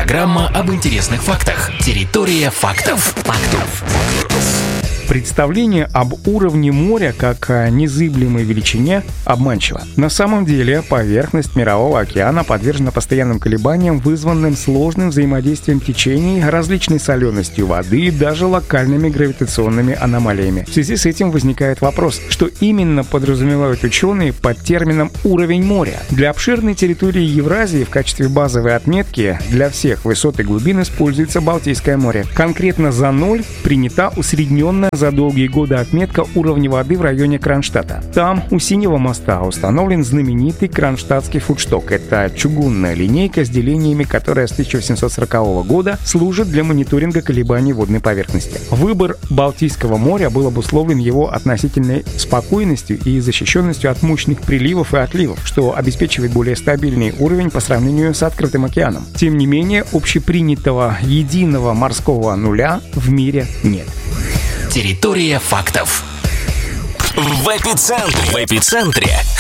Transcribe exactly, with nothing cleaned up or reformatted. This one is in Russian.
Программа об интересных фактах. Территория фактов. Фактов. Представление об уровне моря как о незыблемой величине обманчиво. На самом деле поверхность Мирового океана подвержена постоянным колебаниям, вызванным сложным взаимодействием течений, различной соленостью воды и даже локальными гравитационными аномалиями. В связи с этим возникает вопрос, что именно подразумевают ученые под термином «уровень моря». Для обширной территории Евразии в качестве базовой отметки для всех высот и глубин используется Балтийское море. Конкретно за ноль принята усредненная за долгие годы отметка уровня воды в районе Кронштадта. Там, у Синего моста, установлен знаменитый кронштадтский фудшток. Это чугунная линейка с делениями, которая с тысяча восемьсот сорокового года служит для мониторинга колебаний водной поверхности. Выбор Балтийского моря был обусловлен его относительной спокойностью и защищенностью от мощных приливов и отливов, что обеспечивает более стабильный уровень по сравнению с открытым океаном. Тем не менее, общепринятого единого морского нуля в мире нет. Территория фактов. В эпицентре. В эпицентре.